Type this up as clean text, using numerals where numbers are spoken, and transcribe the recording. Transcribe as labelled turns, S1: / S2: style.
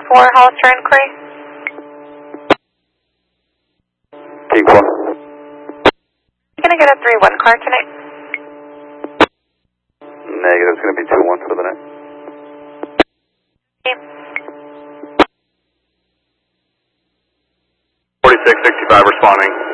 S1: for Hollister inquiry?
S2: Peak 1.
S1: Can I get a 3-1 car tonight?
S2: Negative, it's going to be 2-1 for the night.
S1: Okay.
S2: 4665 responding.